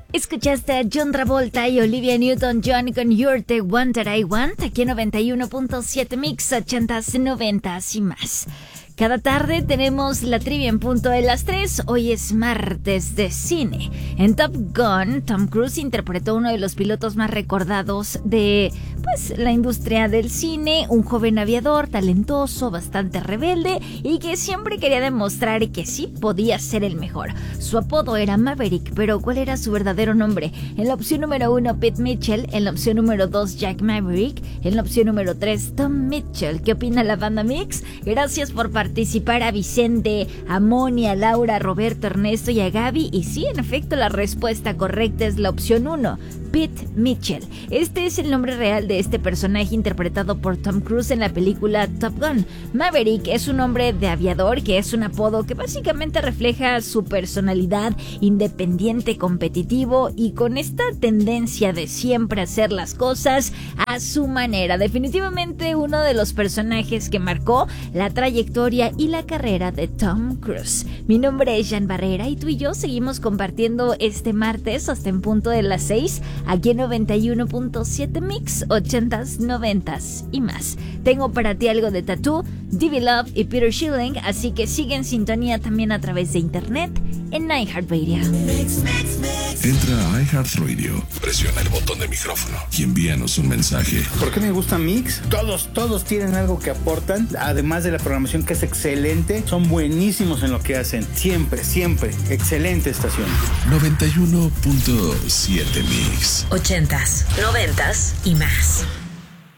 Escuchaste a John Travolta y Olivia Newton-John con You're the One That I Want, aquí en 91.7 Mix, 80s, 90s y más. Cada tarde tenemos la trivia en punto de las 3. Hoy es martes de cine. En Top Gun, Tom Cruise interpretó uno de los pilotos más recordados de la industria del cine, un joven aviador talentoso, bastante rebelde y que siempre quería demostrar que sí podía ser el mejor. Su apodo era Maverick, pero ¿cuál era su verdadero nombre? En la opción número 1, Pete Mitchell. En la opción número 2, Jack Maverick. En la opción número 3, Tom Mitchell. ¿Qué opina la banda Mix? Gracias por participar a Vicente, a Moni, a Laura, a Roberto, a Ernesto y a Gaby. Y sí, en efecto, la respuesta correcta es la opción 1, Pete Mitchell. Este es el nombre real de este personaje interpretado por Tom Cruise en la película Top Gun. Maverick es un nombre de aviador que es un apodo que básicamente refleja su personalidad independiente, competitivo y con esta tendencia de siempre hacer las cosas a su manera. Definitivamente uno de los personajes que marcó la trayectoria y la carrera de Tom Cruise. Mi nombre es Jan Barrera y tú y yo seguimos compartiendo este martes hasta en punto de las 6 aquí en 91.7 Mix, 80s, 90s y más. Tengo para ti algo de Tattoo, Divi Love y Peter Schilling, así que sigue en sintonía también a través de internet en iHeartRadio. Entra a iHeartRadio, presiona el botón de micrófono y envíanos un mensaje. ¿Por qué me gusta Mix? Todos tienen algo que aportan, además de la programación que es excelente, son buenísimos en lo que hacen, siempre, excelente estación. 91.7 Mix, 80s, 90s y más.